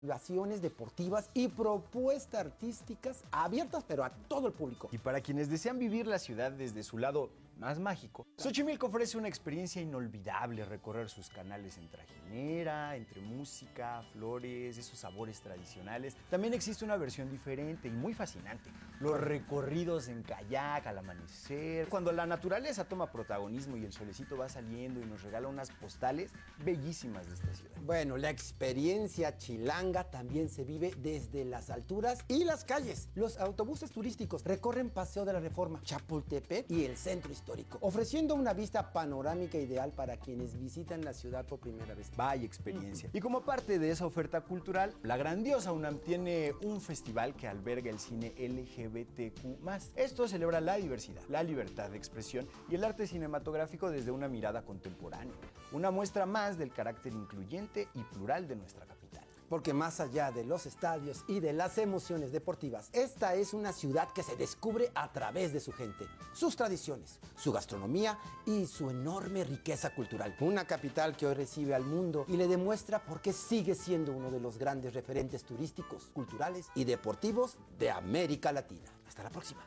activaciones deportivas y propuestas artísticas abiertas pero a todo el público. Y para quienes desean vivir la ciudad desde su lado más mágico, Xochimilco ofrece una experiencia inolvidable: recorrer sus canales en trajinera, entre música, flores, esos sabores tradicionales. También existe una versión diferente y muy fascinante: los recorridos en kayak al amanecer, cuando la naturaleza toma protagonismo y el solecito va saliendo y nos regala unas postales bellísimas de esta ciudad. Bueno, la experiencia chilanga también se vive desde las alturas y las calles. Los autobuses turísticos recorren Paseo de la Reforma, Chapultepec y el centro histórico, ofreciendo una vista panorámica ideal para quienes visitan la ciudad por primera vez. Vaya experiencia. Y como parte de esa oferta cultural, la grandiosa UNAM tiene un festival que alberga el cine LGBTQ+. Esto celebra la diversidad, la libertad de expresión y el arte cinematográfico desde una mirada contemporánea. Una muestra más del carácter incluyente y plural de nuestra capital. Porque más allá de los estadios y de las emociones deportivas, esta es una ciudad que se descubre a través de su gente, sus tradiciones, su gastronomía y su enorme riqueza cultural. Una capital que hoy recibe al mundo y le demuestra por qué sigue siendo uno de los grandes referentes turísticos, culturales y deportivos de América Latina. Hasta la próxima.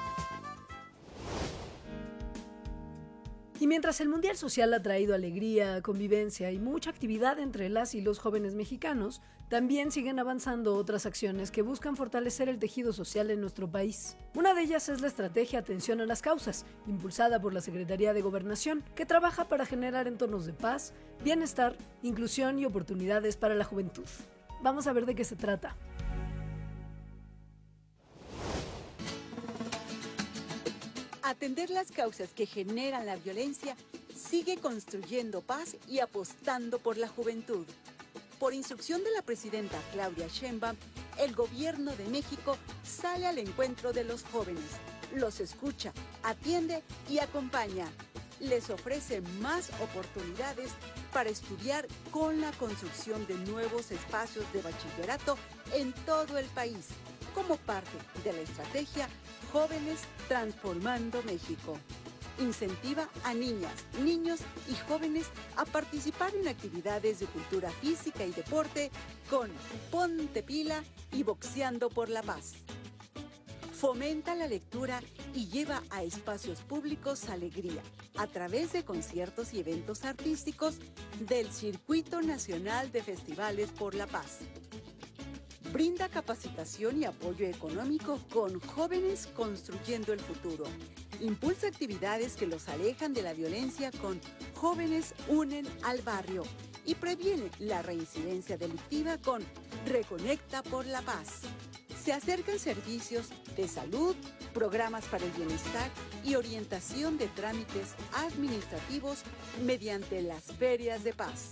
Y mientras el Mundial Social ha traído alegría, convivencia y mucha actividad entre las y los jóvenes mexicanos, también siguen avanzando otras acciones que buscan fortalecer el tejido social en nuestro país. Una de ellas es la estrategia Atención a las Causas, impulsada por la Secretaría de Gobernación, que trabaja para generar entornos de paz, bienestar, inclusión y oportunidades para la juventud. Vamos a ver de qué se trata. Atender las causas que generan la violencia sigue construyendo paz y apostando por la juventud. Por instrucción de la presidenta Claudia Sheinbaum, el Gobierno de México sale al encuentro de los jóvenes, los escucha, atiende y acompaña. Les ofrece más oportunidades para estudiar con la construcción de nuevos espacios de bachillerato en todo el país, como parte de la estrategia Jóvenes Transformando México. Incentiva a niñas, niños y jóvenes a participar en actividades de cultura física y deporte con Ponte Pila y Boxeando por la Paz. Fomenta la lectura y lleva a espacios públicos alegría a través de conciertos y eventos artísticos del Circuito Nacional de Festivales por la Paz. Brinda capacitación y apoyo económico con Jóvenes Construyendo el Futuro. Impulsa actividades que los alejan de la violencia con Jóvenes Unen al Barrio y previene la reincidencia delictiva con Reconecta por la Paz. Se acercan servicios de salud, programas para el bienestar y orientación de trámites administrativos mediante las ferias de paz.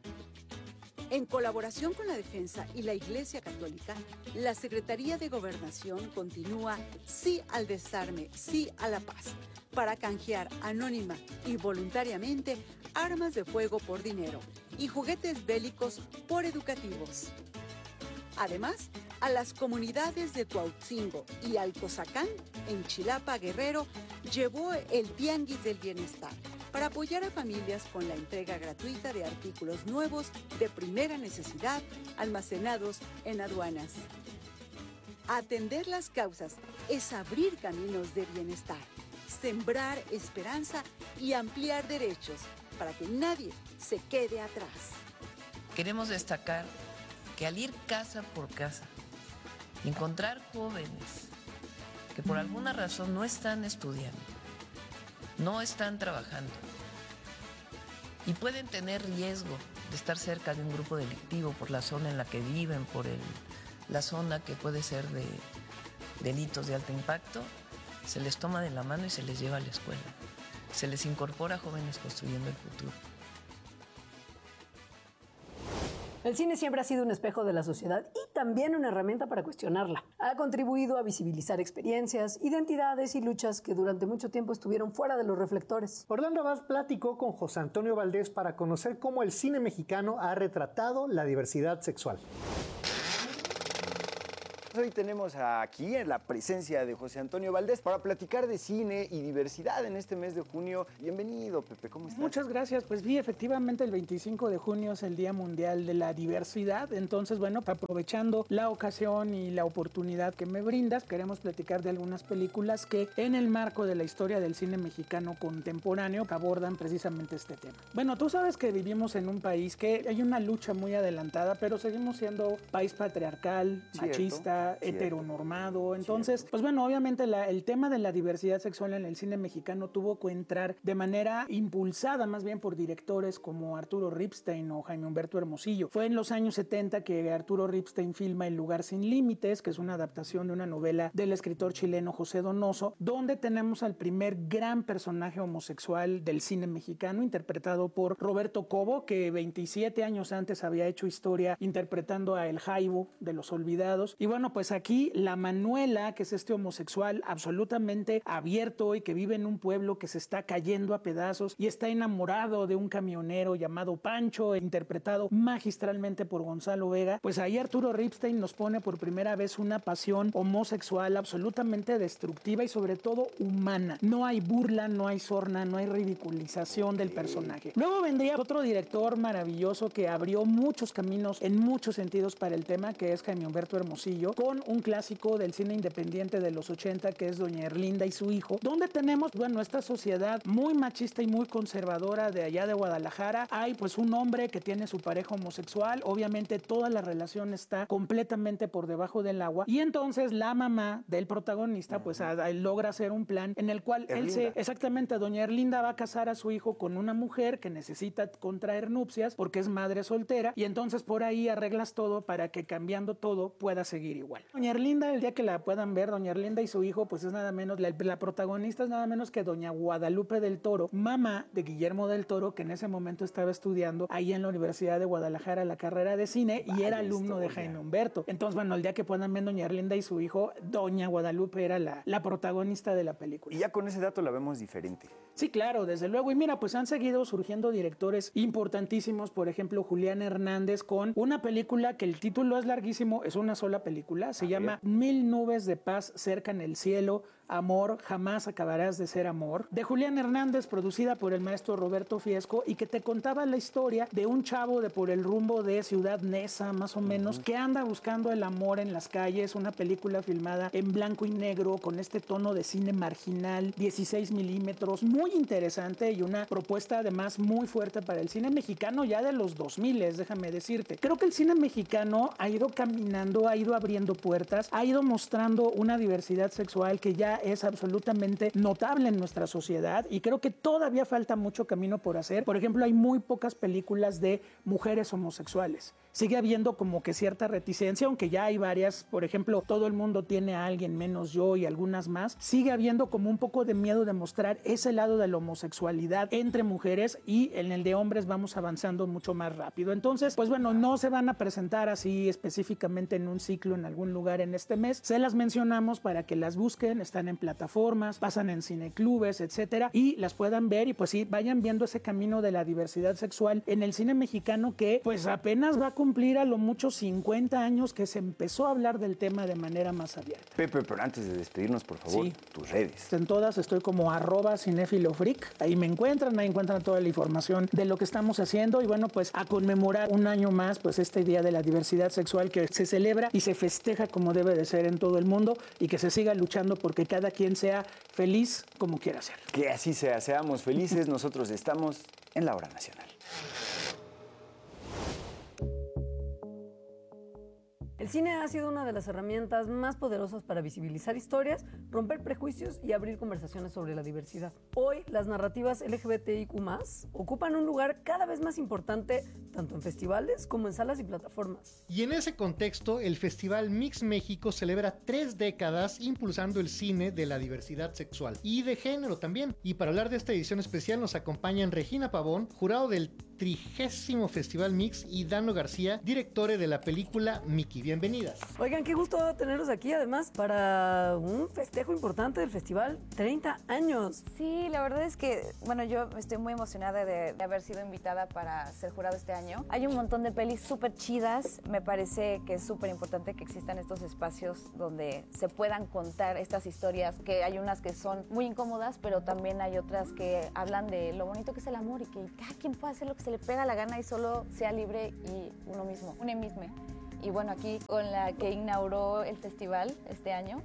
En colaboración con la Defensa y la Iglesia Católica, la Secretaría de Gobernación continúa Sí al Desarme, Sí a la Paz, para canjear anónima y voluntariamente armas de fuego por dinero y juguetes bélicos por educativos. Además, a las comunidades de Tuautzingo y Alcozacán, en Chilapa, Guerrero, llevó el Tianguis del Bienestar para apoyar a familias con la entrega gratuita de artículos nuevos de primera necesidad almacenados en aduanas. Atender las causas es abrir caminos de bienestar, sembrar esperanza y ampliar derechos para que nadie se quede atrás. Queremos destacar que al ir casa por casa, encontrar jóvenes que por alguna razón no están estudiando, no están trabajando y pueden tener riesgo de estar cerca de un grupo delictivo por la zona en la que viven, por la zona que puede ser de delitos de alto impacto, se les toma de la mano y se les lleva a la escuela. Se les incorpora a Jóvenes Construyendo el Futuro. El cine siempre ha sido un espejo de la sociedad y también una herramienta para cuestionarla. Ha contribuido a visibilizar experiencias, identidades y luchas que durante mucho tiempo estuvieron fuera de los reflectores. Orlando Abad platicó con José Antonio Valdés para conocer cómo el cine mexicano ha retratado la diversidad sexual. Hoy tenemos aquí en la presencia de José Antonio Valdés para platicar de cine y diversidad en este mes de junio. Bienvenido, Pepe, ¿cómo estás? Muchas gracias. Pues sí, efectivamente el 25 de junio es el Día Mundial de la Diversidad. Entonces, bueno, aprovechando la ocasión y la oportunidad que me brindas, queremos platicar de algunas películas que en el marco de la historia del cine mexicano contemporáneo abordan precisamente este tema. Bueno, tú sabes que vivimos en un país que hay una lucha muy adelantada, pero seguimos siendo país patriarcal, machista, heteronormado. Entonces, pues bueno, obviamente el tema de la diversidad sexual en el cine mexicano tuvo que entrar de manera impulsada más bien por directores como Arturo Ripstein o Jaime Humberto Hermosillo. Fue en los años 70 que Arturo Ripstein filma El lugar sin límites, que es una adaptación de una novela del escritor chileno José Donoso, donde tenemos al primer gran personaje homosexual del cine mexicano, interpretado por Roberto Cobo, que 27 años antes había hecho historia interpretando a El Jaibo de Los Olvidados. Y bueno, pues aquí la Manuela, que es este homosexual absolutamente abierto y que vive en un pueblo que se está cayendo a pedazos y está enamorado de un camionero llamado Pancho, interpretado magistralmente por Gonzalo Vega, pues ahí Arturo Ripstein nos pone por primera vez una pasión homosexual absolutamente destructiva y sobre todo humana. No hay burla, no hay sorna, no hay ridiculización del personaje. Luego vendría otro director maravilloso que abrió muchos caminos en muchos sentidos para el tema, que es Jaime Humberto Hermosillo, con un clásico del cine independiente de los 80, que es Doña Erlinda y su hijo, donde tenemos, bueno, esta sociedad muy machista y muy conservadora de allá de Guadalajara. Hay pues un hombre que tiene su pareja homosexual, obviamente toda la relación está completamente por debajo del agua, y entonces la mamá del protagonista pues logra hacer un plan en el cual exactamente, Doña Erlinda va a casar a su hijo con una mujer que necesita contraer nupcias porque es madre soltera, y entonces por ahí arreglas todo para que cambiando todo pueda seguir igual. Doña Erlinda, el día que la puedan ver, Doña Erlinda y su hijo, pues es nada menos, la protagonista es nada menos que Doña Guadalupe del Toro, mamá de Guillermo del Toro, que en ese momento estaba estudiando ahí en la Universidad de Guadalajara la carrera de cine y era alumno de Jaime Humberto. Entonces, bueno, el día que puedan ver Doña Erlinda y su hijo, Doña Guadalupe era la protagonista de la película. Y ya con ese dato la vemos diferente. Sí, claro, desde luego. Y mira, pues han seguido surgiendo directores importantísimos, por ejemplo, Julián Hernández con una película que el título es larguísimo, es una sola película, se llama Mil nubes de paz cerca en el cielo, amor, jamás acabarás de ser amor, de Julián Hernández, producida por el maestro Roberto Fiesco, y que te contaba la historia de un chavo de por el rumbo de Ciudad Neza, más o menos, que anda buscando el amor en las calles, una película filmada en blanco y negro, con este tono de cine marginal, 16 milímetros, muy interesante y una propuesta además muy fuerte para el cine mexicano ya de los 2000, déjame decirte. Creo que el cine mexicano ha ido caminando, ha ido abriendo puertas, ha ido mostrando una diversidad sexual que ya es absolutamente notable en nuestra sociedad, y creo que todavía falta mucho camino por hacer. Por ejemplo, hay muy pocas películas de mujeres homosexuales. Sigue habiendo como que cierta reticencia, aunque ya hay varias. Por ejemplo, Todo el mundo tiene a alguien menos yo y algunas más. Sigue habiendo como un poco de miedo de mostrar ese lado de la homosexualidad entre mujeres, y en el de hombres vamos avanzando mucho más rápido. Entonces, pues bueno, no se van a presentar así específicamente en un ciclo en algún lugar en este mes. Se las mencionamos para que las busquen, están en plataformas, pasan en cineclubes, etcétera, y las puedan ver, y pues sí, vayan viendo ese camino de la diversidad sexual en el cine mexicano, que pues apenas va a cumplir a lo mucho 50 años que se empezó a hablar del tema de manera más abierta. Pepe, pero antes de despedirnos, por favor, tus redes. En todas estoy como @cinéfilofreak, ahí me encuentran, ahí encuentran toda la información de lo que estamos haciendo, y bueno, pues a conmemorar un año más pues este Día de la Diversidad Sexual, que se celebra y se festeja como debe de ser en todo el mundo, y que se siga luchando porque cada quien sea feliz como quiera ser. Que así sea, seamos felices. Nosotros estamos en la Hora Nacional. El cine ha sido una de las herramientas más poderosas para visibilizar historias, romper prejuicios y abrir conversaciones sobre la diversidad. Hoy, las narrativas LGBTIQ+ ocupan un lugar cada vez más importante tanto en festivales como en salas y plataformas. Y en ese contexto, el Festival Mix México celebra 3 décadas impulsando el cine de la diversidad sexual y de género también. Y para hablar de esta edición especial nos acompañan Regina Pavón, jurado del 30º Festival Mix, y Dano García, directores de la película Mickey. Bienvenidas. Oigan, qué gusto tenerlos aquí, además, para un festejo importante del festival, 30 años. Sí, la verdad es que, bueno, yo estoy muy emocionada de haber sido invitada para ser jurado este año. año. Hay un montón de pelis súper chidas. Me parece que es súper importante que existan estos espacios donde se puedan contar estas historias, que hay unas que son muy incómodas, pero también hay otras que hablan de lo bonito que es el amor y que cada quien puede hacer lo que se le pega la gana y solo sea libre y uno mismo. Y bueno, aquí con la que inauguró el festival este año.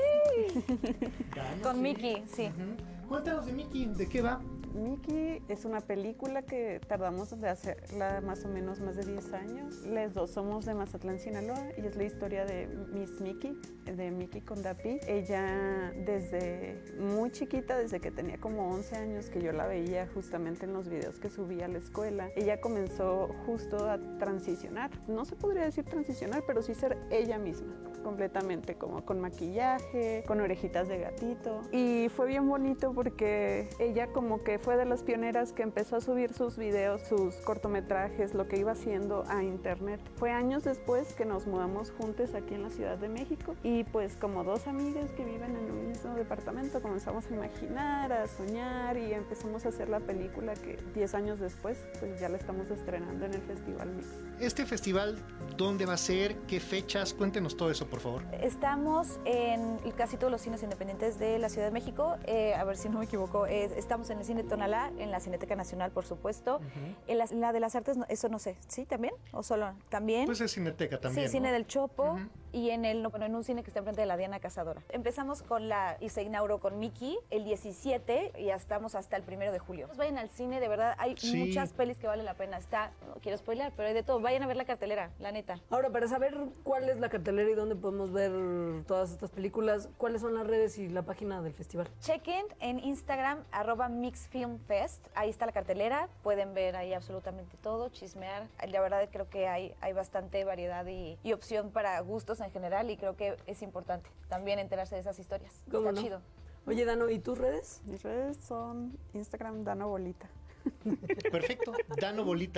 Con Miki, sí. Cuéntanos de Miki, ¿de qué va? Miki es una película que tardamos de hacerla más o menos más de 10 años. Las dos somos de Mazatlán, Sinaloa, y es la historia de Miss Miki, de Miki Kondapi. Ella desde muy chiquita, desde que tenía como 11 años, que yo la veía justamente en los videos que subía a la escuela, ella comenzó justo a transicionar. No se podría decir transicionar, pero sí ser ella misma, completamente, como con maquillaje, con orejitas de gatito. Y fue bien bonito porque ella como que fue de las pioneras que empezó a subir sus videos, sus cortometrajes, lo que iba haciendo a internet. Fue años después que nos mudamos juntos aquí en la Ciudad de México y pues como dos amigas que viven en un mismo departamento comenzamos a imaginar, a soñar y empezamos a hacer la película que 10 años después pues ya la estamos estrenando en el Festival Mix. Este festival, ¿dónde va a ser? ¿Qué fechas? Cuéntenos todo eso, por favor. Estamos en casi todos los cines independientes de la Ciudad de México. A ver si no me equivoco. Estamos en el Cine Tonalá, en la Cineteca Nacional, por supuesto. En la de las Artes, eso no sé. ¿Sí? ¿También? ¿O solo? ¿También? Pues es Cineteca también, Sí, Cine ¿no? del Chopo. Y en un cine que está enfrente de la Diana Cazadora. Empezamos y se inauguró con Miki el 17 y ya estamos hasta el 1 de julio. Vayan al cine, de verdad, hay muchas pelis que vale la pena. No quiero spoilear, pero hay de todo. Vayan a ver la cartelera, la neta. Ahora, para saber cuál es la cartelera y dónde podemos ver todas estas películas, ¿cuáles son las redes y la página del festival? Chequen en Instagram, @MixFilmFest. Ahí está la cartelera. Pueden ver ahí absolutamente todo, chismear. La verdad creo que hay bastante variedad y opción para gustos en general y creo que es importante también enterarse de esas historias. ¿Cómo Está no? chido. Oye, Dano, ¿y tus redes? Mis redes son Instagram Dano Bolita. Perfecto, Dano Bolita.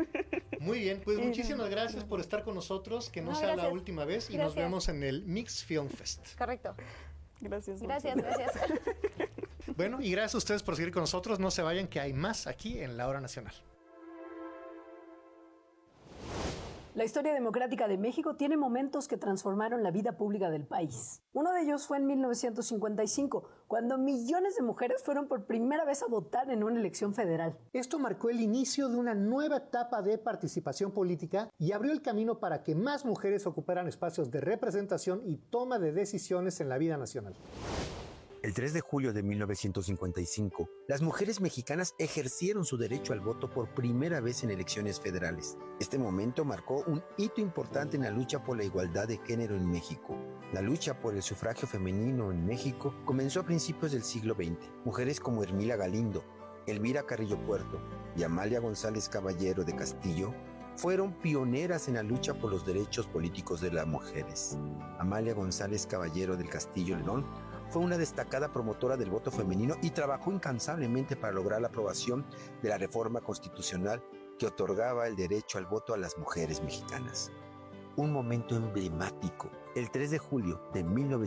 Muy bien, pues muchísimas gracias por estar con nosotros, que no sea la última vez y nos vemos en el Mix Film Fest. Correcto. Gracias. Gracias. Bueno, y gracias a ustedes por seguir con nosotros. No se vayan, que hay más aquí en La Hora Nacional. La historia democrática de México tiene momentos que transformaron la vida pública del país. Uno de ellos fue en 1955, cuando millones de mujeres fueron por primera vez a votar en una elección federal. Esto marcó el inicio de una nueva etapa de participación política y abrió el camino para que más mujeres ocuparan espacios de representación y toma de decisiones en la vida nacional. El 3 de julio de 1955, las mujeres mexicanas ejercieron su derecho al voto por primera vez en elecciones federales. Este momento marcó un hito importante en la lucha por la igualdad de género en México. La lucha por el sufragio femenino en México comenzó a principios del siglo XX. Mujeres como Ermila Galindo, Elvira Carrillo Puerto y Amalia González Caballero de Castillo fueron pioneras en la lucha por los derechos políticos de las mujeres. Amalia González Caballero del Castillo León fue una destacada promotora del voto femenino y trabajó incansablemente para lograr la aprobación de la reforma constitucional que otorgaba el derecho al voto a las mujeres mexicanas. Un momento emblemático. El 3 de julio de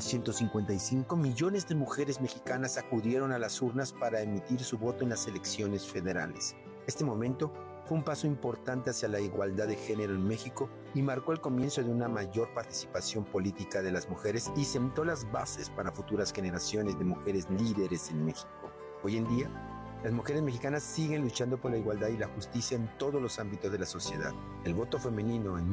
1955, millones de mujeres mexicanas acudieron a las urnas para emitir su voto en las elecciones federales. Este momento fue un paso importante hacia la igualdad de género en México y marcó el comienzo de una mayor participación política de las mujeres y sentó las bases para futuras generaciones de mujeres líderes en México. Hoy en día, las mujeres mexicanas siguen luchando por la igualdad y la justicia en todos los ámbitos de la sociedad. El voto femenino en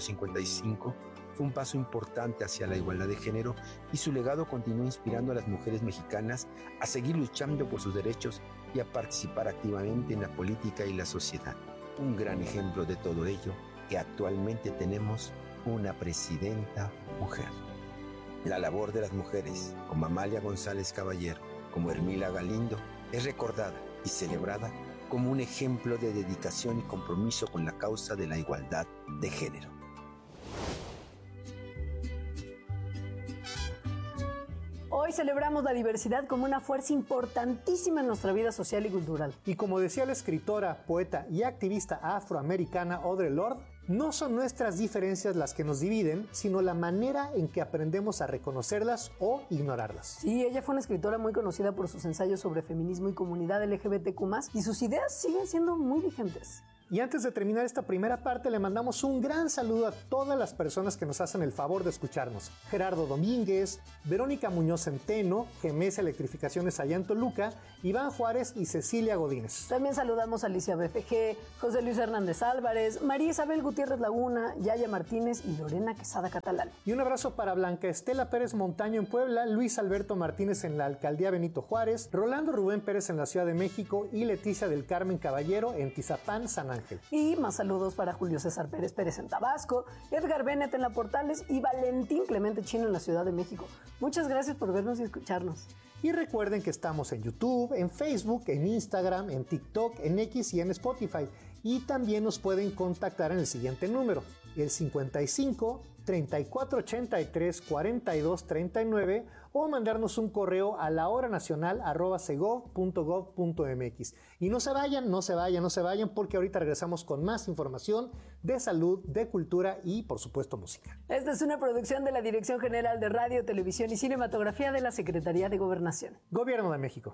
1955 fue un paso importante hacia la igualdad de género y su legado continúa inspirando a las mujeres mexicanas a seguir luchando por sus derechos y a participar activamente en la política y la sociedad. Un gran ejemplo de todo ello, que actualmente tenemos una presidenta mujer. La labor de las mujeres, como Amalia González Caballero, como Ermila Galindo, es recordada y celebrada como un ejemplo de dedicación y compromiso con la causa de la igualdad de género. Hoy celebramos la diversidad como una fuerza importantísima en nuestra vida social y cultural. Y como decía la escritora, poeta y activista afroamericana Audre Lorde, no son nuestras diferencias las que nos dividen, sino la manera en que aprendemos a reconocerlas o ignorarlas. Sí, ella fue una escritora muy conocida por sus ensayos sobre feminismo y comunidad LGBTQ+, y sus ideas siguen siendo muy vigentes. Y antes de terminar esta primera parte, le mandamos un gran saludo a todas las personas que nos hacen el favor de escucharnos. Gerardo Domínguez, Verónica Muñoz Centeno, GMS Electrificaciones allá en Toluca, Iván Juárez y Cecilia Godínez. También saludamos a Alicia BFG, José Luis Hernández Álvarez, María Isabel Gutiérrez Laguna, Yaya Martínez y Lorena Quesada Catalán. Y un abrazo para Blanca Estela Pérez Montaño en Puebla, Luis Alberto Martínez en la Alcaldía Benito Juárez, Rolando Rubén Pérez en la Ciudad de México y Leticia del Carmen Caballero en Tizapán, San Ángel. Y más saludos para Julio César Pérez Pérez en Tabasco, Edgar Bennett en La Portales y Valentín Clemente Chino en la Ciudad de México. Muchas gracias por vernos y escucharnos. Y recuerden que estamos en YouTube, en Facebook, en Instagram, en TikTok, en X y en Spotify. Y también nos pueden contactar en el siguiente número, el 55 34 83 42 39 o mandarnos un correo a lahoranacional@segov.gov.mx. Y no se vayan porque ahorita regresamos con más información de salud, de cultura y por supuesto música. Esta es una producción de la Dirección General de Radio, Televisión y Cinematografía de la Secretaría de Gobernación. Gobierno de México.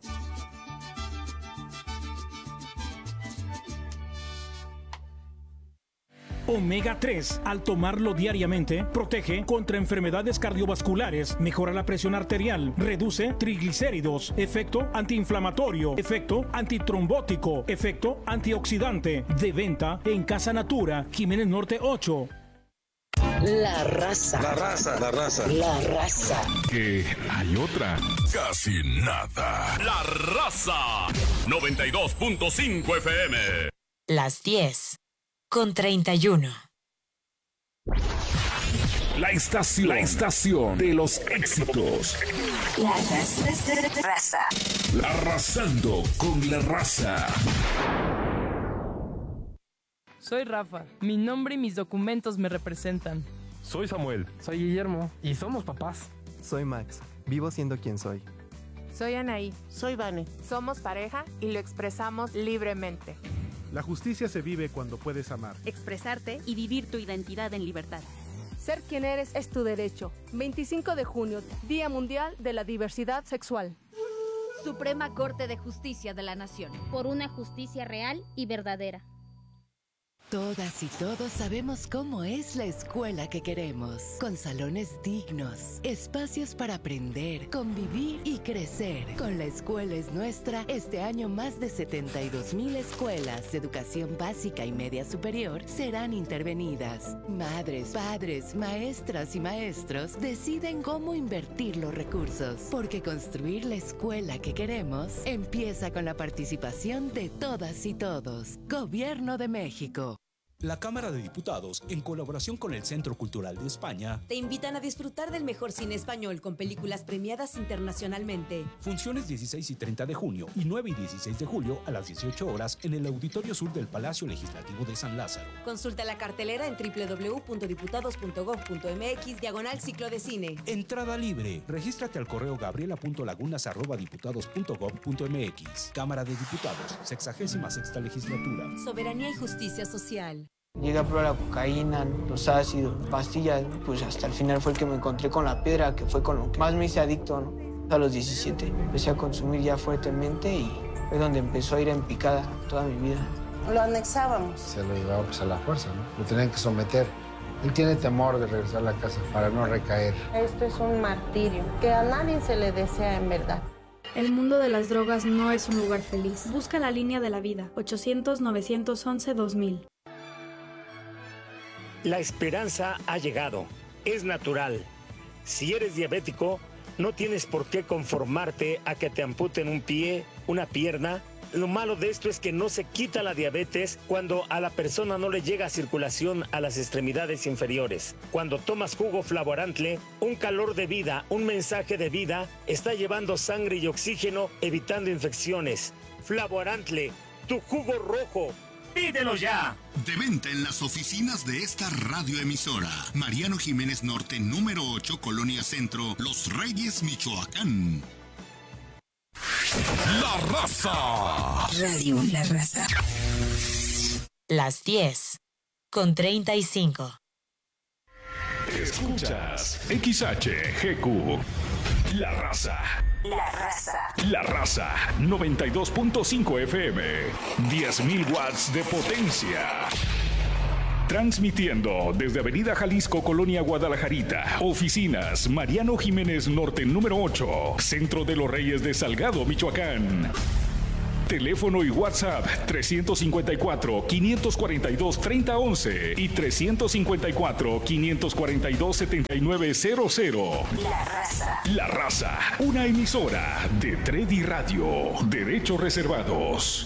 Omega 3, al tomarlo diariamente, protege contra enfermedades cardiovasculares, mejora la presión arterial, reduce triglicéridos, efecto antiinflamatorio, efecto antitrombótico, efecto antioxidante. De venta en Casa Natura, Jiménez Norte 8. La raza. La raza. La raza. La raza. Que hay otra. Casi nada. La raza. 92.5 FM. Las 10:31. La estación de los éxitos. La raza. Arrasando con la raza. Soy Rafa. Mi nombre y mis documentos me representan. Soy Samuel. Soy Guillermo. Y somos papás. Soy Max. Vivo siendo quien soy. Soy Anaí. Soy Vane. Somos pareja y lo expresamos libremente. La justicia se vive cuando puedes amar, expresarte y vivir tu identidad en libertad. Ser quien eres es tu derecho. 25 de junio, Día Mundial de la Diversidad Sexual. Suprema Corte de Justicia de la Nación. Por una justicia real y verdadera. Todas y todos sabemos cómo es la escuela que queremos, con salones dignos, espacios para aprender, convivir y crecer. Con La Escuela es Nuestra, este año más de 72,000 escuelas de educación básica y media superior serán intervenidas. Madres, padres, maestras y maestros deciden cómo invertir los recursos, porque construir la escuela que queremos empieza con la participación de todas y todos. Gobierno de México. La Cámara de Diputados, en colaboración con el Centro Cultural de España, te invitan a disfrutar del mejor cine español con películas premiadas internacionalmente. Funciones 16 y 30 de junio y 9 y 16 de julio a las 18 horas en el Auditorio Sur del Palacio Legislativo de San Lázaro. Consulta la cartelera en www.diputados.gov.mx/ciclo de cine. Entrada libre. Regístrate al correo gabriela.lagunas@diputados.gov.mx. Cámara de Diputados, 66ª Legislatura. Soberanía y justicia social. Llegué a probar la cocaína, los ácidos, pastillas, pues hasta el final fue el que me encontré con la piedra, que fue con lo que más me hice adicto, ¿no? A los 17 empecé a consumir ya fuertemente y fue donde empezó a ir en picada toda mi vida. Lo anexábamos. Se lo llevaba pues a la fuerza, ¿no? Lo tenían que someter. Él tiene temor de regresar a la casa para no recaer. Esto es un martirio que a nadie se le desea en verdad. El mundo de las drogas no es un lugar feliz. Busca la línea de la vida, 800-911-2000. La esperanza ha llegado. Es natural. Si eres diabético, no tienes por qué conformarte a que te amputen un pie, una pierna. Lo malo de esto es que no se quita la diabetes cuando a la persona no le llega circulación a las extremidades inferiores. Cuando tomas jugo Flavorantle, un calor de vida, un mensaje de vida, está llevando sangre y oxígeno, evitando infecciones. Flavorantle, tu jugo rojo. ¡Pídelo ya! De venta en las oficinas de esta radioemisora. Mariano Jiménez Norte, número 8, Colonia Centro, Los Reyes, Michoacán. La raza. Radio La Raza. Las 10:35. Escuchas XHGQ. La Raza. La Raza. La Raza, 92.5 FM, 10.000 watts de potencia. Transmitiendo desde Avenida Jalisco, Colonia Guadalajarita. Oficinas Mariano Jiménez Norte número 8, Centro de los Reyes de Salgado, Michoacán. Teléfono y WhatsApp 354-542-3011 y 354-542-7900. La Raza. La Raza, una emisora de Tredi Radio. Derechos reservados.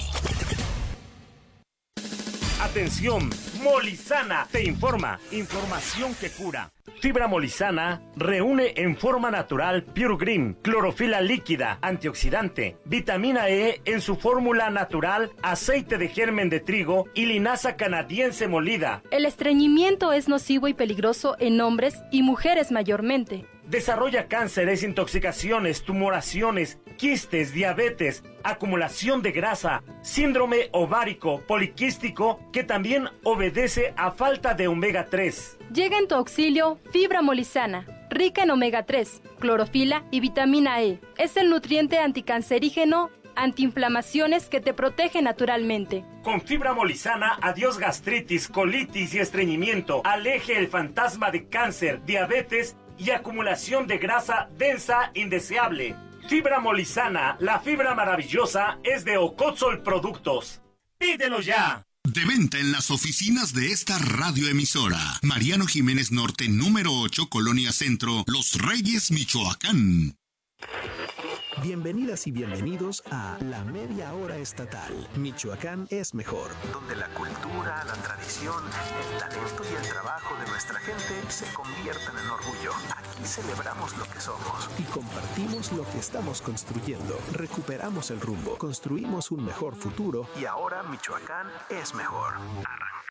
Atención, Molizana te informa. Información que cura. Fibra Molizana reúne en forma natural Pure Green, clorofila líquida, antioxidante, vitamina E en su fórmula natural, aceite de germen de trigo y linaza canadiense molida. El estreñimiento es nocivo y peligroso en hombres y mujeres mayormente. Desarrolla cánceres, intoxicaciones, tumoraciones, quistes, diabetes, acumulación de grasa, síndrome ovárico poliquístico que también obedece a falta de omega 3. Llega en tu auxilio Fibra Molizana, rica en omega 3, clorofila y vitamina E. Es el nutriente anticancerígeno, antiinflamaciones que te protege naturalmente. Con Fibra Molizana, adiós gastritis, colitis y estreñimiento. Aleje el fantasma de cáncer, diabetes y acumulación de grasa densa indeseable. Fibra Molizana, la fibra maravillosa, es de Ocotzol Productos. ¡Pídelo ya! De venta en las oficinas de esta radioemisora. Mariano Jiménez Norte, número 8, Colonia Centro, Los Reyes, Michoacán. Bienvenidas y bienvenidos a La Media Hora Estatal. Michoacán es mejor. Donde la cultura, la tradición, el talento y el trabajo de nuestra gente se convierten en orgullo. Aquí celebramos lo que somos y compartimos lo que estamos construyendo. Recuperamos el rumbo, construimos un mejor futuro y ahora Michoacán es mejor. Arrancamos.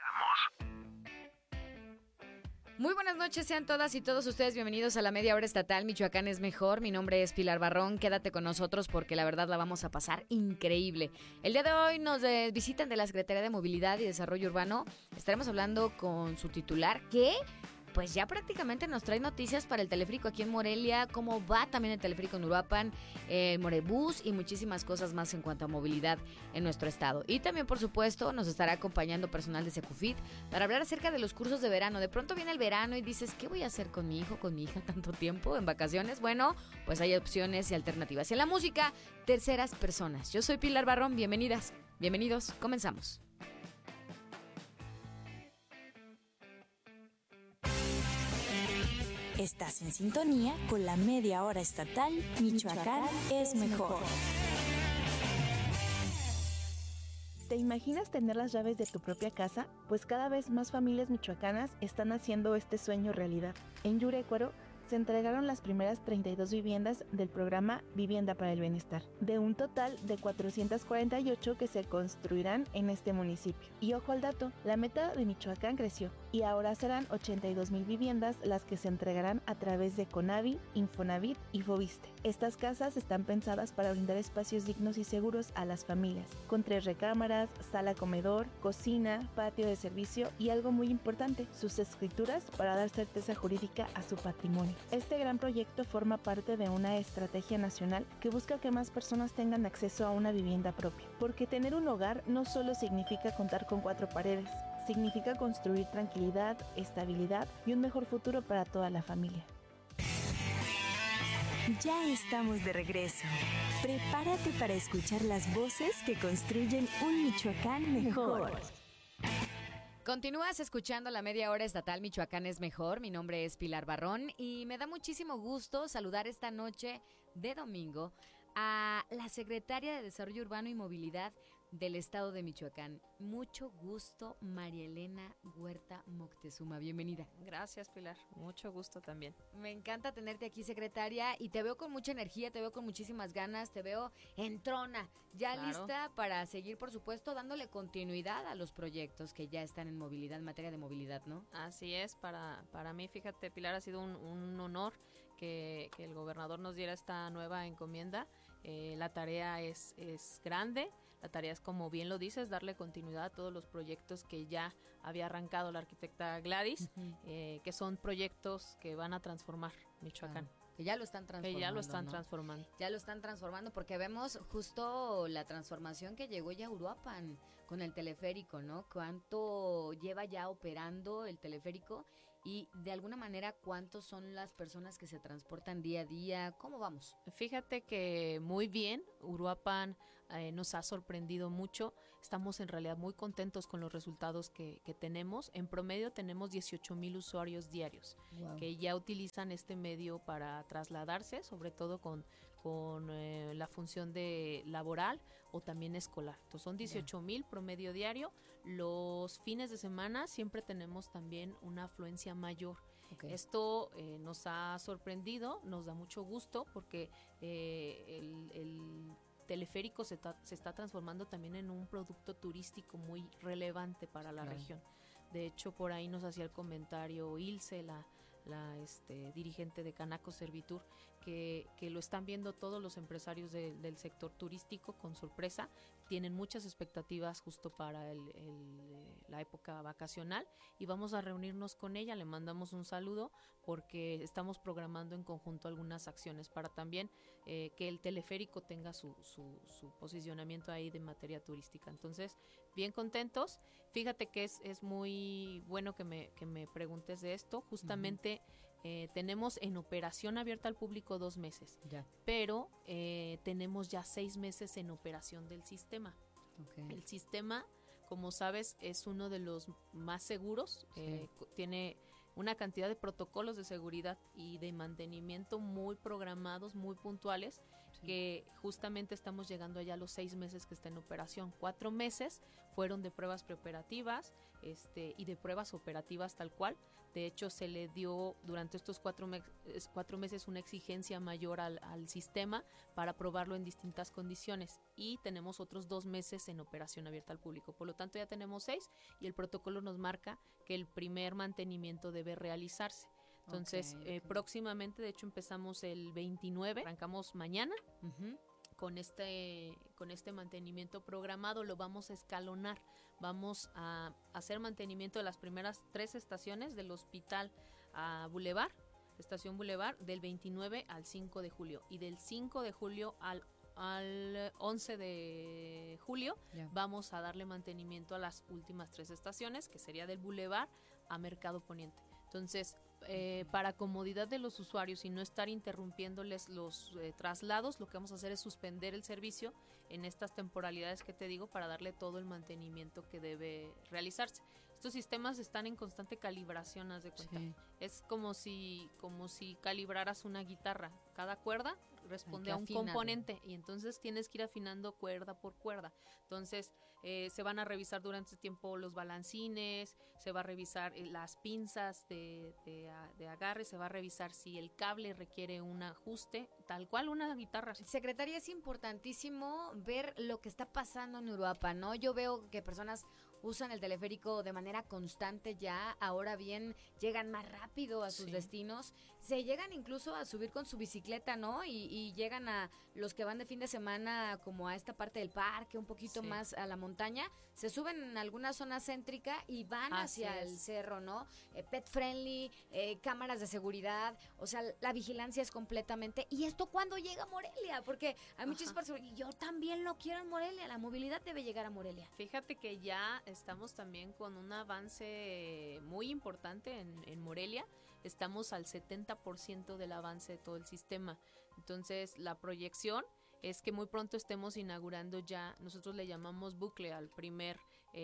Muy buenas noches, sean todas y todos ustedes bienvenidos a la Media Hora Estatal. Michoacán es mejor. Mi nombre es Pilar Barrón. Quédate con nosotros porque la verdad la vamos a pasar increíble. El día de hoy nos visitan de la Secretaría de Movilidad y Desarrollo Urbano. Estaremos hablando con su titular que pues ya prácticamente nos trae noticias para el teleférico aquí en Morelia, cómo va también el teleférico en Uruapan, el Morebús y muchísimas cosas más en cuanto a movilidad en nuestro estado. Y también, por supuesto, nos estará acompañando personal de Secufit para hablar acerca de los cursos de verano. De pronto viene el verano y dices, ¿qué voy a hacer con mi hijo, con mi hija tanto tiempo en vacaciones? Bueno, pues hay opciones y alternativas. Y en la música, terceras personas. Yo soy Pilar Barrón, bienvenidas, bienvenidos, comenzamos. Estás en sintonía con la Media Hora Estatal. Michoacán es mejor. ¿Te imaginas tener las llaves de tu propia casa? Pues cada vez más familias michoacanas están haciendo este sueño realidad. En Yurecuaro se entregaron las primeras 32 viviendas del programa Vivienda para el Bienestar, de un total de 448 que se construirán en este municipio. Y ojo al dato, la meta de Michoacán creció y ahora serán 82,000 viviendas las que se entregarán a través de Conavi, Infonavit y Foviste. Estas casas están pensadas para brindar espacios dignos y seguros a las familias, con 3 recámaras, sala comedor, cocina, patio de servicio y algo muy importante, sus escrituras para dar certeza jurídica a su patrimonio. Este gran proyecto forma parte de una estrategia nacional que busca que más personas tengan acceso a una vivienda propia, porque tener un hogar no solo significa contar con 4 paredes, significa construir tranquilidad, estabilidad y un mejor futuro para toda la familia. Ya estamos de regreso. Prepárate para escuchar las voces que construyen un Michoacán mejor. Continúas escuchando la Media Hora Estatal Michoacán es mejor. Mi nombre es Pilar Barrón y me da muchísimo gusto saludar esta noche de domingo a la Secretaria de Desarrollo Urbano y Movilidad del Estado de Michoacán. Mucho gusto, María Elena Huerta Moctezuma. Bienvenida. Gracias, Pilar. Mucho gusto también. Me encanta tenerte aquí, secretaria, y te veo con mucha energía, te veo con muchísimas ganas, te veo en trona, ya claro, lista para seguir, por supuesto, dándole continuidad a los proyectos que ya están en movilidad, en materia de movilidad, ¿no? Así es. Para mí, fíjate, Pilar, ha sido un honor que el gobernador nos diera esta nueva encomienda. La tarea es grande. La tarea es, como bien lo dices, darle continuidad a todos los proyectos que ya había arrancado la arquitecta Gladys, que son proyectos que van a transformar Michoacán. Que ya lo están transformando. Que ya lo están ¿no? transformando. Ya lo están transformando porque vemos justo la transformación que llegó ya a Uruapan con el teleférico, ¿no? Cuánto lleva ya operando el teleférico y de alguna manera cuántos son las personas que se transportan día a día. ¿Cómo vamos? Fíjate que muy bien, Uruapan nos ha sorprendido mucho. Estamos en realidad muy contentos con los resultados que tenemos. En promedio tenemos 18,000 usuarios diarios que ya utilizan este medio para trasladarse, sobre todo con la función de laboral o también escolar. Entonces son 18,000 promedio diario. Los fines de semana siempre tenemos también una afluencia mayor. Esto nos ha sorprendido, nos da mucho gusto porque el teleférico se está transformando también en un producto turístico muy relevante para la región. De hecho, por ahí nos hacía el comentario Ilse, la dirigente de Canaco Servitur, que lo están viendo todos los empresarios del sector turístico con sorpresa. Tienen muchas expectativas justo para la época vacacional y vamos a reunirnos con ella. Le mandamos un saludo porque estamos programando en conjunto algunas acciones para también que el teleférico tenga su posicionamiento ahí de materia turística. Entonces, bien contentos. Fíjate que es muy bueno que me preguntes de esto. Justamente tenemos en operación abierta al público 2 meses, pero tenemos ya 6 meses en operación del sistema. El sistema, como sabes, es uno de los más seguros, tiene una cantidad de protocolos de seguridad y de mantenimiento muy programados, muy puntuales, que justamente estamos llegando allá a los 6 meses que está en operación. 4 meses fueron de pruebas preoperativas y de pruebas operativas tal cual. De hecho, se le dio durante estos 4 meses una exigencia mayor al sistema para probarlo en distintas condiciones, y tenemos otros 2 meses en operación abierta al público. Por lo tanto, ya tenemos 6 y el protocolo nos marca que el primer mantenimiento debe realizarse. Entonces, próximamente, de hecho, empezamos el 29, arrancamos mañana. Con este mantenimiento programado. Lo vamos a escalonar. Vamos a hacer mantenimiento de las primeras 3 estaciones del hospital a Boulevard, estación Boulevard, del 29 al 5 de julio. Y del 5 de julio al 11 de julio vamos a darle mantenimiento a las últimas 3 estaciones, que sería del Boulevard a Mercado Poniente. Entonces, para comodidad de los usuarios y no estar interrumpiéndoles los traslados, lo que vamos a hacer es suspender el servicio en estas temporalidades que te digo para darle todo el mantenimiento que debe realizarse. Estos sistemas están en constante calibración, haz de cuenta. Es como si calibraras una guitarra. Cada cuerda responde a un componente y entonces tienes que ir afinando cuerda por cuerda. Entonces se van a revisar durante este tiempo los balancines, se va a revisar las pinzas de agarre, se va a revisar si el cable requiere un ajuste, tal cual una guitarra. Secretaria, es importantísimo ver lo que está pasando en Uruapan, ¿no? Yo veo que personas usan el teleférico de manera constante ya, ahora bien, llegan más rápido a sus destinos, se llegan incluso a subir con su bicicleta, ¿no? Y llegan a los que van de fin de semana como a esta parte del parque, un poquito más a la montaña, se suben en alguna zona céntrica y van hacia el cerro, ¿no? Pet friendly, cámaras de seguridad, o sea, la vigilancia es completamente. ¿Y esto cuándo llega a Morelia? Porque hay muchas personas, y yo también lo quiero en Morelia, la movilidad debe llegar a Morelia. Fíjate que ya estamos también con un avance muy importante en Morelia. Estamos al 70% del avance de todo el sistema. Entonces, la proyección es que muy pronto estemos inaugurando ya, nosotros le llamamos bucle al primer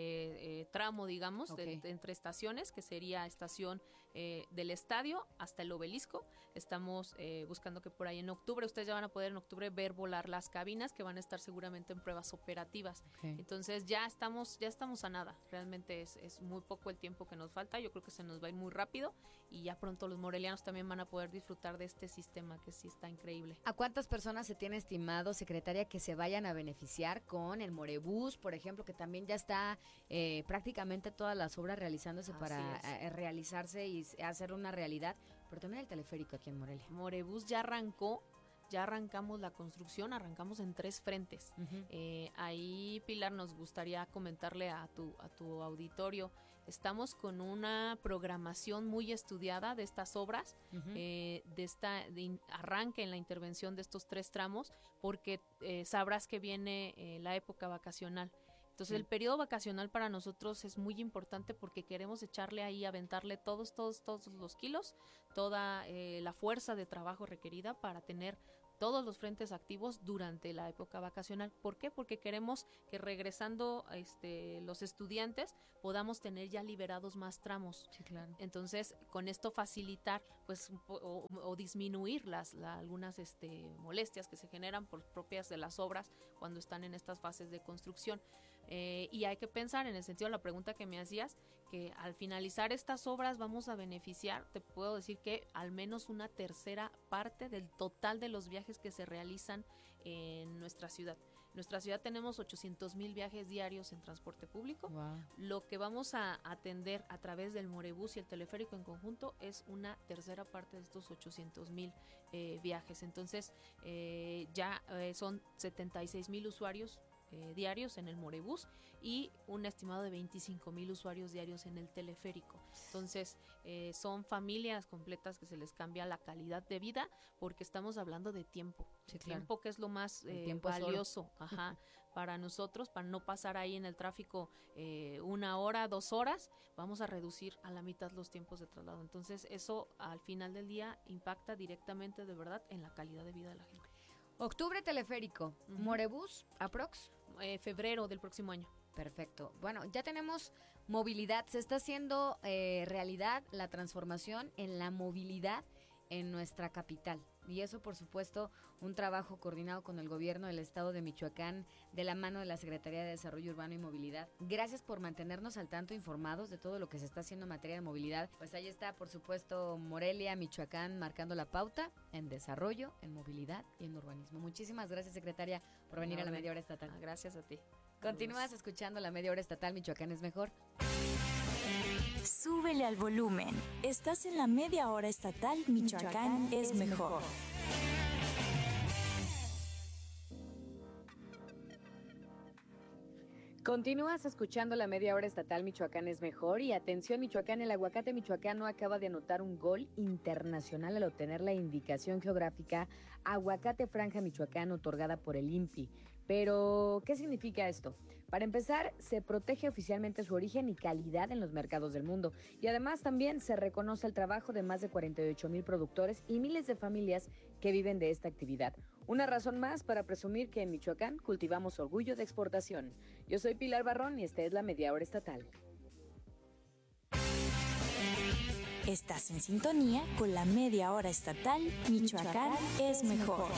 tramo, digamos, entre estaciones, que sería estación del estadio hasta el obelisco. Estamos buscando que por ahí en octubre, ustedes ya van a poder en octubre ver volar las cabinas, que van a estar seguramente en pruebas operativas. Entonces ya estamos a nada. Realmente es muy poco el tiempo que nos falta. Yo creo que se nos va a ir muy rápido y ya pronto los morelianos también van a poder disfrutar de este sistema que sí está increíble. ¿A cuántas personas se tiene estimado, secretaria, que se vayan a beneficiar con el Morebús, por ejemplo, que también ya está prácticamente todas las obras realizándose para realizarse y hacer una realidad, pero también el teleférico aquí en Morelia? Morebús ya arrancó. Ya arrancamos la construcción, arrancamos en 3 frentes. Ahí, Pilar, nos gustaría comentarle a tu auditorio estamos con una programación muy estudiada de estas obras, arranque en la intervención de estos 3 tramos, porque sabrás que viene la época vacacional. Entonces el periodo vacacional para nosotros es muy importante porque queremos echarle ahí, aventarle todos los kilos, toda la fuerza de trabajo requerida para tener todos los frentes activos durante la época vacacional. ¿Por qué? Porque queremos que regresando los estudiantes podamos tener ya liberados más tramos. Sí, claro. Entonces, con esto facilitar pues o disminuir algunas molestias que se generan por propias de las obras cuando están en estas fases de construcción. Y hay que pensar en el sentido de la pregunta que me hacías, que al finalizar estas obras vamos a beneficiar, te puedo decir que al menos una tercera parte del total de los viajes que se realizan en nuestra ciudad. En nuestra ciudad tenemos 800,000 viajes diarios en transporte público. Wow. Lo que vamos a atender a través del Morebús y el teleférico en conjunto es una tercera parte de estos 800,000 viajes. Entonces ya son 76,000 usuarios diarios en el Morebús y un estimado de 25,000 usuarios diarios en el teleférico. Entonces son familias completas que se les cambia la calidad de vida porque estamos hablando de tiempo. Sí, claro. Tiempo que es lo más valioso para nosotros, para no pasar ahí en el tráfico 1 hora, 2 horas, vamos a reducir a la mitad los tiempos de traslado. Entonces eso al final del día impacta directamente de verdad en la calidad de vida de la gente. Octubre teleférico, Morebús, aprox. Febrero del próximo año. Perfecto. Bueno, ya tenemos movilidad. Se está haciendo realidad la transformación en la movilidad en nuestra capital. Y eso, por supuesto, un trabajo coordinado con el gobierno del estado de Michoacán, de la mano de la Secretaría de Desarrollo Urbano y Movilidad. Gracias por mantenernos al tanto, informados de todo lo que se está haciendo en materia de movilidad. Pues ahí está, por supuesto, Morelia, Michoacán, marcando la pauta en desarrollo, en movilidad y en urbanismo. Muchísimas gracias, secretaria, por venir a la Media Hora Estatal. Gracias a ti. Continúas escuchando la Media Hora Estatal. Michoacán es mejor. Súbele al volumen. Estás en la Media Hora Estatal. Michoacán es mejor. Continúas escuchando la Media Hora Estatal. Michoacán es mejor. Y atención, Michoacán, el aguacate michoacano acaba de anotar un gol internacional al obtener la indicación geográfica Aguacate Franja Michoacán, otorgada por el INPI. Pero, ¿qué significa esto? Para empezar, se protege oficialmente su origen y calidad en los mercados del mundo. Y además también se reconoce el trabajo de más de 48,000 productores y miles de familias que viven de esta actividad. Una razón más para presumir que en Michoacán cultivamos orgullo de exportación. Yo soy Pilar Barrón y esta es la Media Hora Estatal. Estás en sintonía con la Media Hora Estatal. Michoacán es mejor.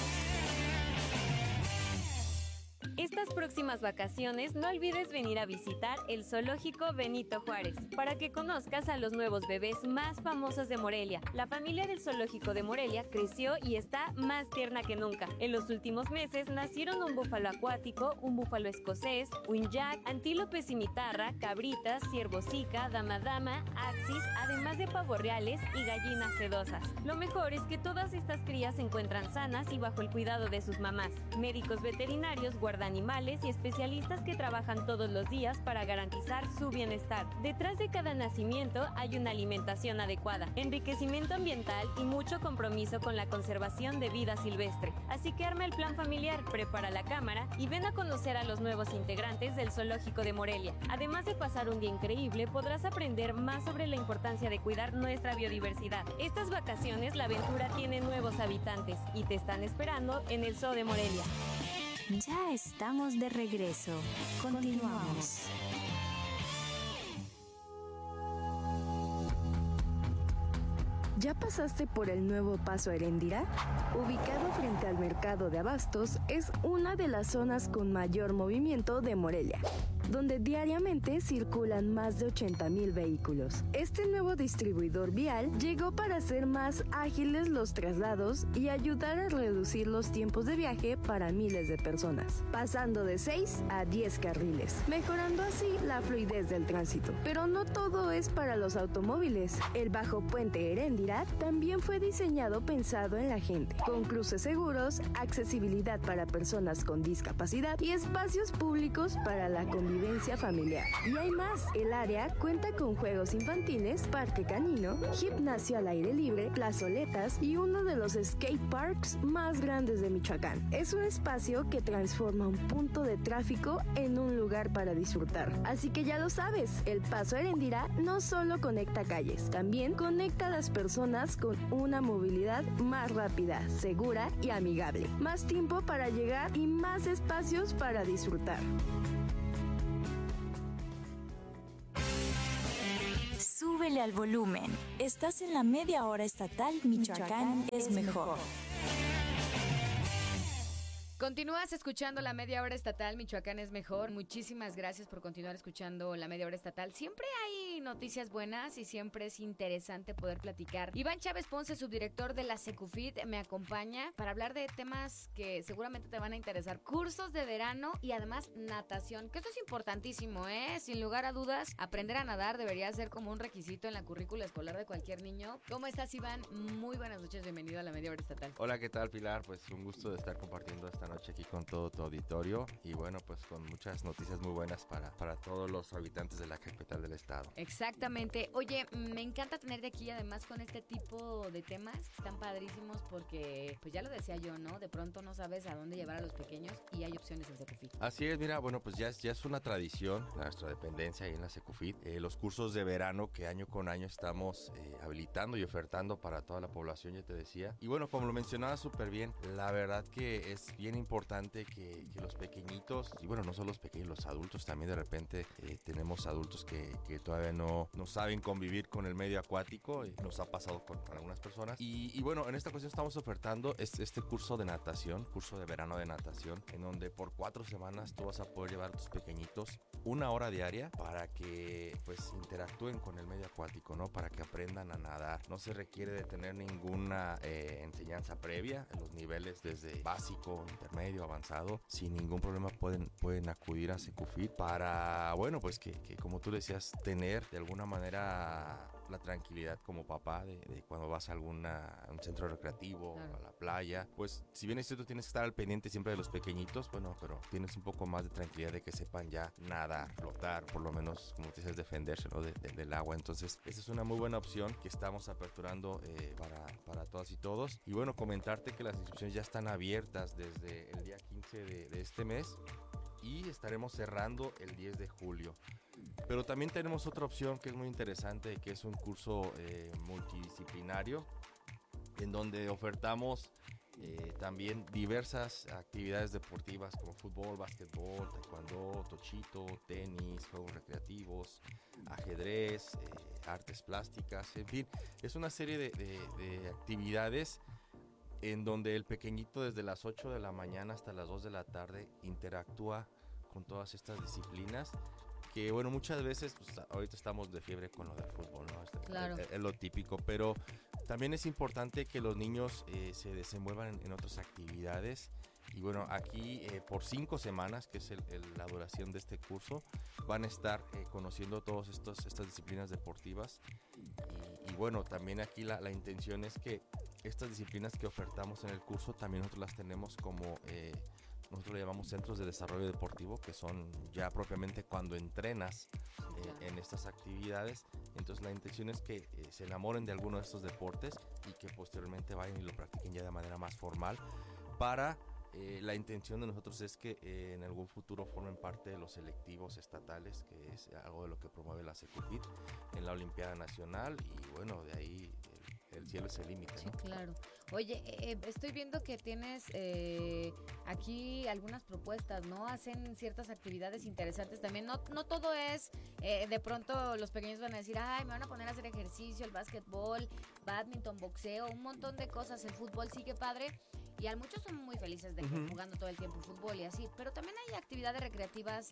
Estas próximas vacaciones no olvides venir a visitar el Zoológico Benito Juárez para que conozcas a los nuevos bebés más famosos de Morelia. La familia del Zoológico de Morelia creció y está más tierna que nunca. En los últimos meses nacieron un búfalo acuático, un búfalo escocés, un yak, antílope cimitarra, cabritas, ciervosica, damadama, axis, además de pavos reales y gallinas sedosas. Lo mejor es que todas estas crías se encuentran sanas y bajo el cuidado de sus mamás. Médicos veterinarios guardan animales y especialistas que trabajan todos los días para garantizar su bienestar. Detrás de cada nacimiento hay una alimentación adecuada, enriquecimiento ambiental y mucho compromiso con la conservación de vida silvestre. Así que arma el plan familiar, prepara la cámara y ven a conocer a los nuevos integrantes del Zoológico de Morelia. Además de pasar un día increíble, podrás aprender más sobre la importancia de cuidar nuestra biodiversidad. Estas vacaciones la aventura tiene nuevos habitantes y te están esperando en el Zoo de Morelia. Ya estamos de regreso. Continuamos. ¿Ya pasaste por el nuevo Paso Heréndira? Ubicado frente al mercado de abastos, es una de las zonas con mayor movimiento de Morelia, donde diariamente circulan más de 80,000 vehículos. Este nuevo distribuidor vial llegó para hacer más ágiles los traslados y ayudar a reducir los tiempos de viaje para miles de personas, pasando de 6 a 10 carriles, mejorando así la fluidez del tránsito. Pero no todo es para los automóviles. El Bajo Puente Heréndira también fue diseñado pensado en la gente, con cruces seguros, accesibilidad para personas con discapacidad y espacios públicos para la convivencia convivencia familiar. Y hay más, el área cuenta con juegos infantiles, parque canino, gimnasio al aire libre, plazoletas y uno de los skate parks más grandes de Michoacán. Es un espacio que transforma un punto de tráfico en un lugar para disfrutar. Así que ya lo sabes, el Paso Arendira no solo conecta calles, también conecta a las personas con una movilidad más rápida, segura y amigable. Más tiempo para llegar y más espacios para disfrutar. Súbele al volumen. Estás en la media hora estatal Michoacán es mejor. Continúas escuchando la media hora estatal Michoacán es mejor. Muchísimas gracias por continuar escuchando la media hora estatal. Siempre hay noticias buenas y siempre es interesante poder platicar. Iván Chávez Ponce, subdirector de la Secufit, me acompaña para hablar de temas que seguramente te van a interesar. Cursos de verano y además natación, que esto es importantísimo, ¿eh? Sin lugar a dudas, aprender a nadar debería ser como un requisito en la currícula escolar de cualquier niño. ¿Cómo estás, Iván? Muy buenas noches, bienvenido a la media hora estatal. Hola, ¿qué tal, Pilar? Pues un gusto de estar compartiendo esta noche aquí con todo tu auditorio y bueno, pues con muchas noticias muy buenas para todos los habitantes de la capital del estado. Exactamente. Oye, me encanta tenerte aquí además con este tipo de temas que están padrísimos porque, pues ya lo decía yo, ¿no? De pronto no sabes a dónde llevar a los pequeños y hay opciones en Secufit. Así es, mira, bueno, pues ya es una tradición nuestra dependencia ahí en la Secufit. Los cursos de verano que año con año estamos habilitando y ofertando para toda la población, ya te decía. Y bueno, como lo mencionaba súper bien, la verdad que es bien importante que los pequeñitos, y bueno, no solo los pequeños, los adultos también de repente tenemos adultos que todavía no saben convivir con el medio acuático, nos ha pasado con algunas personas. Y bueno, en esta ocasión estamos ofertando este curso de natación, curso de verano de natación, en donde por 4 semanas tú vas a poder llevar a tus pequeñitos 1 hora diaria para que pues interactúen con el medio acuático, ¿no? Para que aprendan a nadar. No se requiere de tener ninguna enseñanza previa en los niveles desde básico, intermedio, avanzado. Sin ningún problema pueden acudir a Secufit para, bueno, pues que como tú decías, tener de alguna manera la tranquilidad como papá de cuando vas a un centro recreativo, claro, a la playa. Pues si bien es cierto, tienes que estar al pendiente siempre de los pequeñitos, bueno, pero tienes un poco más de tranquilidad de que sepan ya nadar, flotar, por lo menos, como te dices, defenderse, ¿no? del agua. Entonces, esa es una muy buena opción que estamos aperturando para todas y todos. Y bueno, comentarte que las inscripciones ya están abiertas desde el día 15 de este mes y estaremos cerrando el 10 de julio. Pero también tenemos otra opción que es muy interesante, que es un curso multidisciplinario en donde ofertamos también diversas actividades deportivas como fútbol, básquetbol, taekwondo, tochito, tenis, juegos recreativos, ajedrez, artes plásticas, en fin, es una serie de actividades en donde el pequeñito desde las 8 de la mañana hasta las 2 de la tarde interactúa con todas estas disciplinas que, bueno, muchas veces pues, ahorita estamos de fiebre con lo del fútbol, ¿no? Claro. Es lo típico, pero también es importante que los niños se desenvuelvan en otras actividades. Y bueno, aquí por 5 semanas, que es la duración de este curso, van a estar conociendo todas estas disciplinas deportivas. Y bueno, también aquí la intención es que estas disciplinas que ofertamos en el curso también nosotros las tenemos como, nosotros le llamamos centros de desarrollo deportivo, que son ya propiamente cuando entrenas en estas actividades. Entonces la intención es que se enamoren de alguno de estos deportes y que posteriormente vayan y lo practiquen ya de manera más formal para... la intención de nosotros es que en algún futuro formen parte de los selectivos estatales, que es algo de lo que promueve la Secufit en la Olimpiada Nacional, y bueno, de ahí el cielo es el límite, ¿no? Sí, claro. Oye, estoy viendo que tienes aquí algunas propuestas, ¿no? Hacen ciertas actividades interesantes también. No todo es, de pronto los pequeños van a decir, ay, me van a poner a hacer ejercicio, el básquetbol, badminton, boxeo, un montón de cosas. El fútbol sí que padre. Y a muchos son muy felices de jugando todo el tiempo fútbol y así, pero también hay actividades recreativas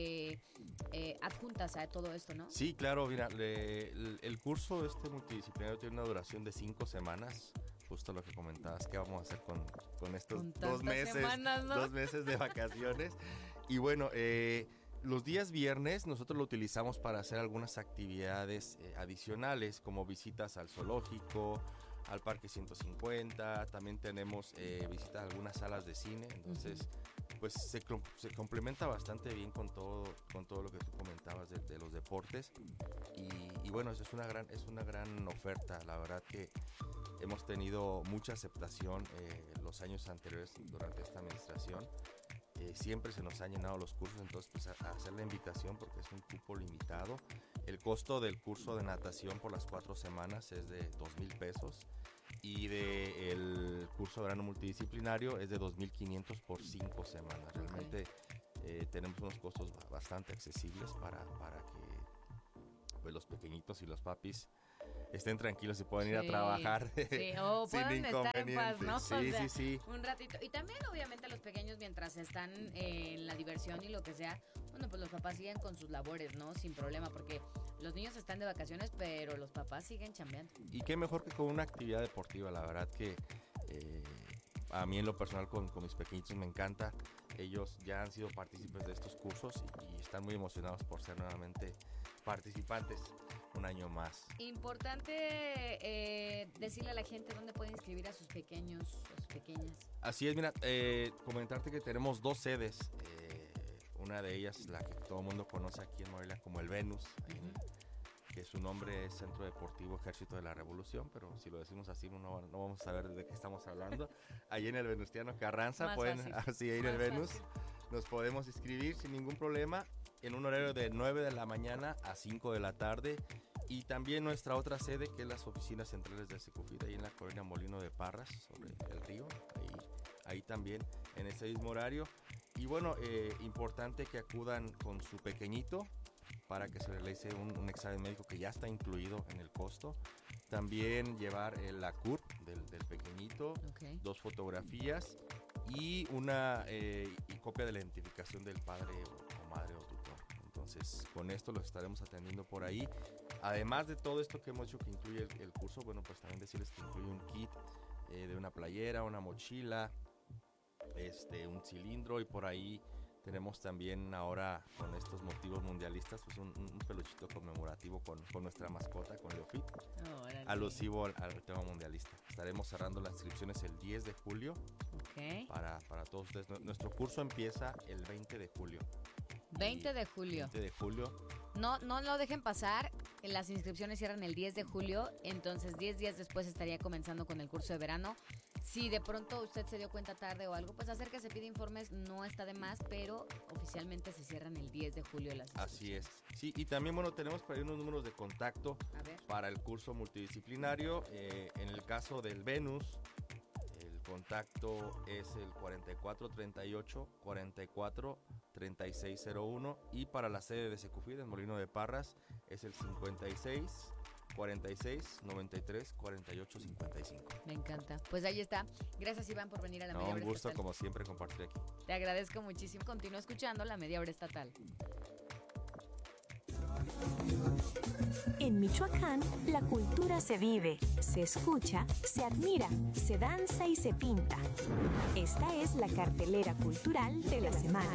adjuntas a todo esto, ¿no? Sí, claro, mira, el curso multidisciplinario tiene una duración de 5 semanas, justo lo que comentabas, ¿qué vamos a hacer con estos 2 meses, semanas, ¿no? 2 meses de vacaciones? Y bueno, los días viernes nosotros lo utilizamos para hacer algunas actividades adicionales, como visitas al zoológico, al Parque 150, también tenemos visitas a algunas salas de cine, entonces pues se complementa bastante bien con todo lo que tú comentabas de los deportes y bueno, eso es una gran oferta. La verdad que hemos tenido mucha aceptación los años anteriores durante esta administración. Siempre se nos han llenado los cursos, entonces pues a hacer la invitación porque es un cupo limitado. El costo del curso de natación por las 4 semanas es de 2,000 pesos y el curso de verano multidisciplinario es de 2,500 por 5 semanas. Realmente tenemos unos costos bastante accesibles para que pues, los pequeñitos y los papis estén tranquilos y puedan ir a trabajar o sin puedan estar en paz, ¿no? Sí. Un ratito. Y también, obviamente, los pequeños, mientras están en la diversión y lo que sea, bueno, pues los papás siguen con sus labores, ¿no? Sin problema, porque los niños están de vacaciones, pero los papás siguen chambeando. Y qué mejor que con una actividad deportiva. La verdad que a mí en lo personal con mis pequeñitos me encanta. Ellos ya han sido partícipes de estos cursos y están muy emocionados por ser nuevamente participantes un año más. Importante decirle a la gente dónde puede inscribir a sus pequeños, a sus pequeñas. Así es, mira, comentarte que tenemos 2 sedes. Una de ellas, la que todo el mundo conoce aquí en Morelia como el Venus, que su nombre es Centro Deportivo Ejército de la Revolución, pero si lo decimos así no vamos a saber de qué estamos hablando. Ahí en el Venustiano Carranza, más pueden fácil. así ir Más el Venus, fácil. nos podemos inscribir sin ningún problema en un horario de 9 de la mañana a 5 de la tarde. Y también nuestra otra sede, que es las oficinas centrales del Secufid, ahí en la colonia Molino de Parras, sobre el río, ahí también en ese mismo horario. Y bueno, importante que acudan con su pequeñito para que se realice un examen médico que ya está incluido en el costo. También llevar la CURP del pequeñito, 2 fotografías y una copia de la identificación del padre o madre o tutor. Entonces, con esto los estaremos atendiendo por ahí. Además de todo esto que hemos dicho que incluye el curso, bueno, pues también decirles que incluye un kit de una playera, una mochila, un cilindro, y por ahí tenemos también ahora con estos motivos mundialistas pues un peluchito conmemorativo con nuestra mascota, con Leofit, alusivo al tema mundialista. Estaremos cerrando las inscripciones el 10 de julio para todos ustedes. Nuestro curso empieza el 20 de julio. 20 de julio. 20 de julio. No lo dejen pasar. Las inscripciones cierran el 10 de julio. Entonces 10 días después estaría comenzando con el curso de verano. Si de pronto usted se dio cuenta tarde o algo, pues acérquese, pide informes, no está de más, pero oficialmente se cierran el 10 de julio las inscripciones. Así es. Sí, y también, bueno, tenemos por ahí unos números de contacto para el curso multidisciplinario. En el caso del Venus, el contacto es el 4438-443601, y para la sede de Secufid en Molino de Parras es el 56-46-93-48-55. Me encanta. Pues ahí está. Gracias, Iván, por venir a la Media Hora Un gusto, Estatal. como siempre, compartir aquí. Te agradezco muchísimo. Continúa escuchando la Media Hora Estatal. En Michoacán, la cultura se vive, se escucha, se admira, se danza y se pinta. Esta es la cartelera cultural de la semana.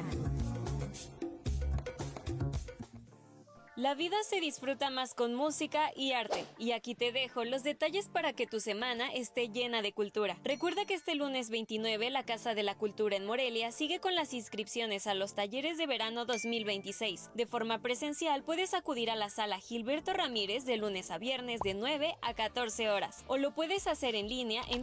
La vida se disfruta más con música y arte, y aquí te dejo los detalles para que tu semana esté llena de cultura. Recuerda que este lunes 29 la Casa de la Cultura en Morelia sigue con las inscripciones a los talleres de verano 2026. De forma presencial puedes acudir a la sala Gilberto Ramírez de lunes a viernes de 9 a 14 horas, o lo puedes hacer en línea en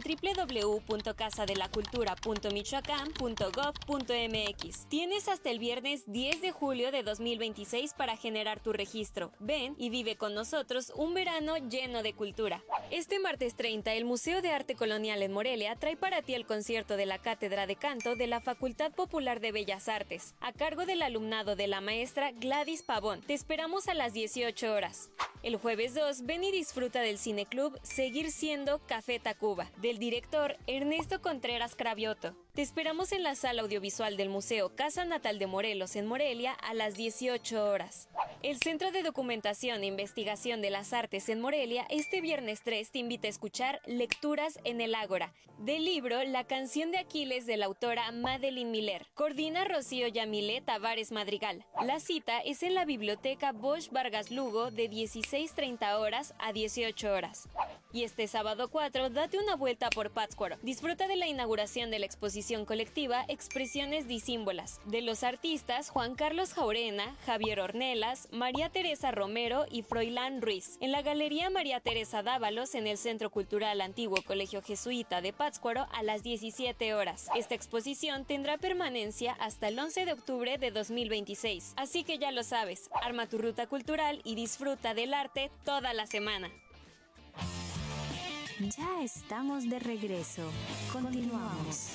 www.casadelacultura.michoacán.gov.mx. Tienes hasta el viernes 10 de julio de 2026 para generar tu registro. Ven y vive con nosotros un verano lleno de cultura. Este martes 30, el Museo de Arte Colonial en Morelia trae para ti el concierto de la Cátedra de Canto de la Facultad Popular de Bellas Artes, a cargo del alumnado de la maestra Gladys Pavón. Te esperamos a las 18 horas. El jueves 2, ven y disfruta del cineclub Seguir Siendo Café Tacuba, del director Ernesto Contreras Cravioto. Te esperamos en la sala audiovisual del Museo Casa Natal de Morelos en Morelia a las 18 horas. El Centro de Documentación e Investigación de las Artes en Morelia este viernes 3 te invita a escuchar Lecturas en el Ágora, del libro La canción de Aquiles de la autora Madeline Miller. Coordina Rocío Yamilé Tavares Madrigal. La cita es en la Biblioteca Bosch Vargas Lugo de 16:30 horas a 18 horas. Y este sábado 4, date una vuelta por Pátzcuaro. Disfruta de la inauguración de la exposición colectiva Expresiones Disímbolas, de los artistas Juan Carlos Jaurena, Javier Ornelas, María Teresa Romero y Froilán Ruiz, en la Galería María Teresa Dávalos en el Centro Cultural Antiguo Colegio Jesuita de Pátzcuaro a las 17 horas. Esta exposición tendrá permanencia hasta el 11 de octubre de 2026. Así que ya lo sabes, arma tu ruta cultural y disfruta del arte toda la semana. Ya estamos de regreso. Continuamos.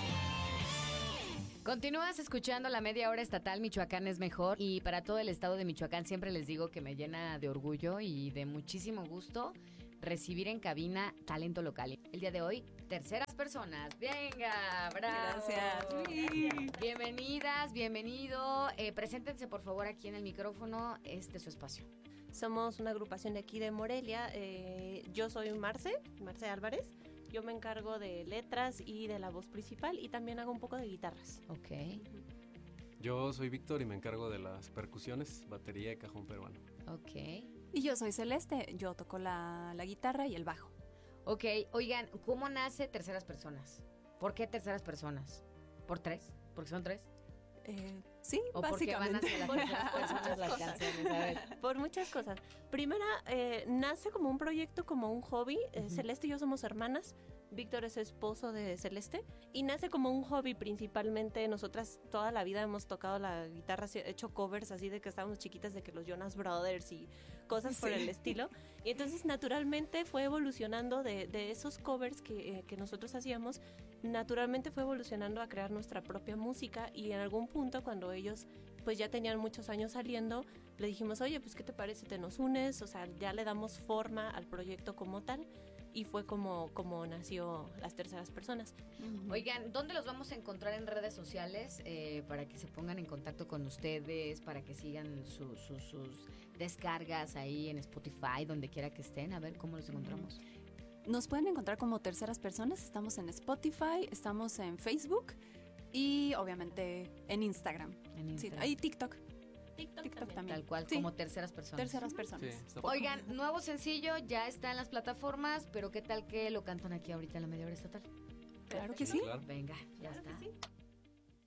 Continúas escuchando la media hora estatal Michoacán es mejor, y para todo el estado de Michoacán siempre les digo que me llena de orgullo y de muchísimo gusto recibir en cabina talento local. El día de hoy, terceras personas. Venga, bravo. Gracias. Bienvenidas, bienvenido. Preséntense por favor aquí en el micrófono, este es su espacio. Somos una agrupación de aquí de Morelia. Yo soy Marce Álvarez. Yo me encargo de letras y de la voz principal y también hago un poco de guitarras. Ok. Yo soy Víctor y me encargo de las percusiones, batería y cajón peruano. Ok. Y yo soy Celeste, yo toco la guitarra y el bajo. Ok, oigan, ¿cómo nace Terceras Personas? ¿Por qué Terceras Personas? ¿Por tres? ¿Porque son tres? Sí, ¿O básicamente. porque van a hacer las canciones? A ver. Por muchas cosas. Primera, nace como un proyecto, como un hobby. Celeste y yo somos hermanas. Víctor es esposo de Celeste. Y nace como un hobby principalmente. Nosotras toda la vida hemos tocado la guitarra, hecho covers así de que estábamos chiquitas, de que los Jonas Brothers y cosas por el estilo. Y entonces naturalmente fue evolucionando de esos covers que nosotros hacíamos. Naturalmente fue evolucionando a crear nuestra propia música, y en algún punto cuando ellos pues ya tenían muchos años saliendo, le dijimos, oye, pues ¿qué te parece? ¿Te nos unes? O sea, ya le damos forma al proyecto como tal, y fue como nació Las Terceras Personas. Oigan, ¿dónde los vamos a encontrar en redes sociales para que se pongan en contacto con ustedes, para que sigan sus descargas ahí en Spotify, donde quiera que estén? A ver, ¿cómo los encontramos? Nos pueden encontrar como Terceras Personas. Estamos en Spotify, estamos en Facebook y obviamente en Instagram. Sí, ahí TikTok. TikTok también. Tal cual, sí. Como Terceras Personas. Terceras Personas. Sí, Oigan, nuevo sencillo, ya está en las plataformas, pero ¿qué tal que lo cantan aquí ahorita en la media hora estatal? Claro que sí. Venga, ya está.